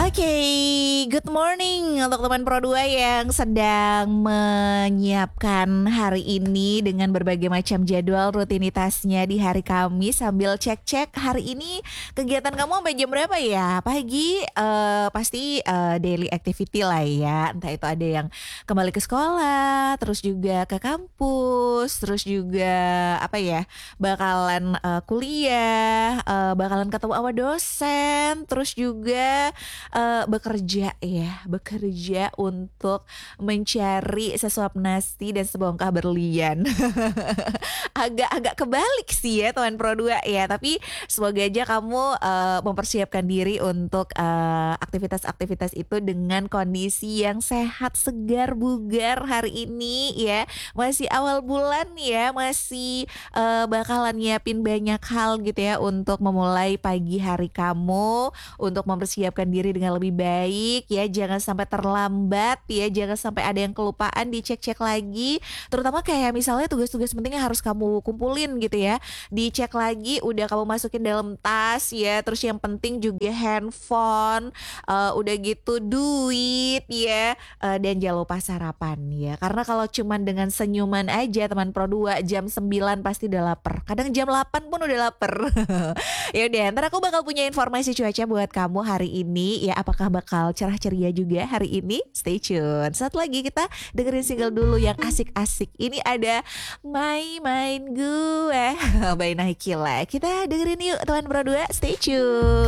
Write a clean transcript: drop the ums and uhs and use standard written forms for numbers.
Oke, good morning untuk teman Pro 2 yang sedang menyiapkan hari ini dengan berbagai macam jadwal rutinitasnya di hari Kamis sambil cek-cek hari ini kegiatan kamu sampai jam berapa ya? Pagi pasti daily activity lah ya. Entah itu ada yang kembali ke sekolah, terus juga ke kampus, terus juga apa ya? Bakalan kuliah, bakalan ketemu sama dosen, terus juga bekerja untuk mencari sesuap nasi dan sebongkah berlian. Agak-agak kebalik sih ya teman Pro 2 ya, tapi semoga aja kamu mempersiapkan diri untuk aktivitas-aktivitas itu dengan kondisi yang sehat, segar, bugar hari ini ya. Masih awal bulan ya, masih bakalan nyiapin banyak hal gitu ya untuk memulai pagi hari kamu, untuk mempersiapkan diri dengan lebih baik ya, jangan sampai terlambat ya, jangan sampai ada yang kelupaan, dicek-cek lagi, terutama kayak misalnya tugas-tugas penting yang harus kamu kumpulin gitu ya, dicek lagi, udah kamu masukin dalam tas ya, terus yang penting juga handphone, udah gitu duit ya, dan jangan lupa sarapan ya, karena kalau cuman dengan senyuman aja teman Pro 2 jam 9 pasti udah lapar, kadang jam 8 pun udah lapar. Ya udah, ntar aku bakal punya informasi cuaca buat kamu hari ini ya, apakah bakal cerah ceria juga hari ini? Stay tune. Saat lagi kita dengerin single dulu yang asik-asik. Ini ada Main Gue by Nahikila. Kita dengerin yuk teman Pro 2, stay tune.